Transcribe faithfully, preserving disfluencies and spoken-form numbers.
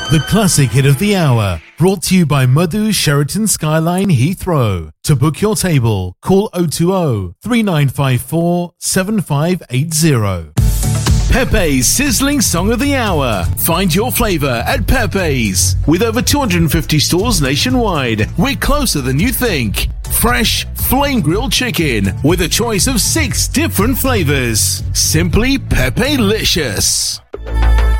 The classic hit of the hour, brought to you by Madhu Sheraton Skyline Heathrow. To book your table, call oh two oh, three nine five four, seven five eight oh. Pepe's Sizzling Song of the Hour. Find your flavour at Pepe's. With over two hundred fifty stores nationwide, we're closer than you think. Fresh, flame-grilled chicken with a choice of six different flavours. Simply Pepe-licious.